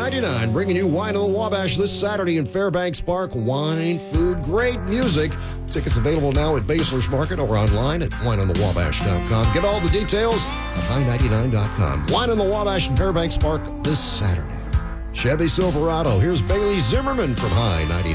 $9.99, bringing you Wine on the Wabash this Saturday in Fairbanks Park. Wine, food, great music. Tickets available now at Basler's Market or online at wineonthewabash.com. Get all the details at high99.com. Wine on the Wabash in Fairbanks Park this Saturday. Chevy Silverado. Here's Bailey Zimmerman from High 99.